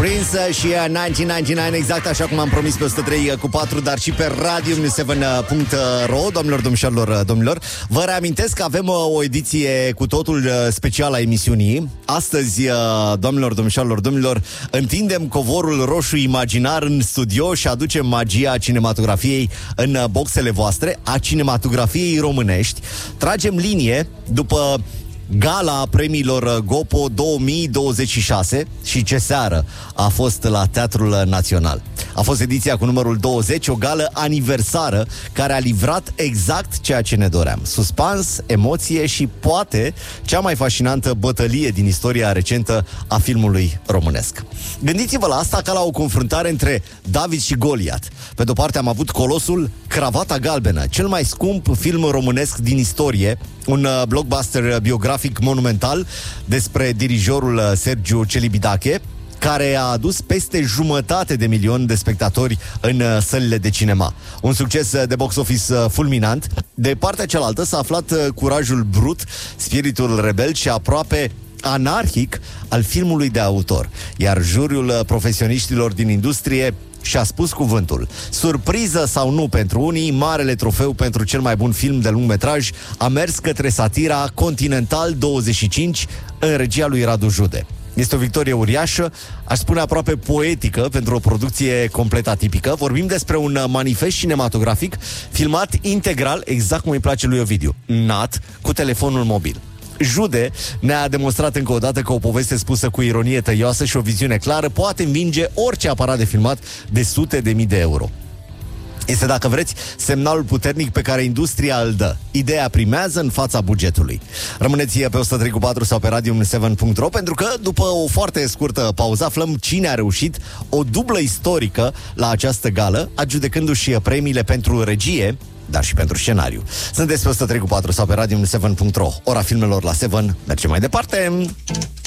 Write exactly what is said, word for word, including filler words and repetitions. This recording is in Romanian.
Prince și nouă sute nouăzeci și nouă, exact așa cum am promis, pe o sută trei cu patru, dar și pe radio șapte punct ro. Doamnelor, domnișoarelor, domnilor, vă reamintesc că avem o ediție cu totul specială a emisiunii. Astăzi, doamnelor, domnișoarelor, domnilor, întindem covorul roșu imaginar în studio și aducem magia cinematografiei în boxele voastre, a cinematografiei românești. Tragem linie după gala premiilor Gopo două mii douăzeci și șase și ce seară a fost la Teatrul Național. A fost ediția cu numărul douăzeci, o gală aniversară care a livrat exact ceea ce ne doream. Suspans, emoție și poate cea mai fascinantă bătălie din istoria recentă a filmului românesc. Gândiți-vă la asta ca la o confruntare între David și Goliat. Pe de-o parte am avut colosul Cravata Galbenă, cel mai scump film românesc din istorie, un blockbuster biografic monumental despre dirijorul Sergiu Celibidache, care a adus peste jumătate de milion de spectatori în sălile de cinema. Un succes de box office fulminant. De partea cealaltă s-a aflat curajul brut, spiritul rebel și aproape anarhic al filmului de autor. Iar juriul profesioniștilor din industrie și-a spus cuvântul. Surpriză sau nu pentru unii, marele trofeu pentru cel mai bun film de lungmetraj a mers către satira Continental douăzeci și cinci în regia lui Radu Jude. Este o victorie uriașă, aș spune aproape poetică, pentru o producție complet atipică. Vorbim despre un manifest cinematografic filmat integral, exact cum îi place lui Ovidiu, nat, cu telefonul mobil. Jude ne-a demonstrat încă o dată că o poveste spusă cu ironie tăioasă și o viziune clară poate învinge orice aparat de filmat de sute de mii de euro. Este, dacă vreți, semnalul puternic pe care industria îl dă. Ideea primează în fața bugetului. Rămâneți pe o sută trei cu patru sau pe radio șapte punct ro, pentru că după o foarte scurtă pauză aflăm cine a reușit o dublă istorică la această gală, adjudecându-și premiile pentru regie, dar și pentru scenariu. Sunteți pe o sută trei cu patru sau pe radio șapte punct ro. Ora filmelor la șapte. Mergem mai departe.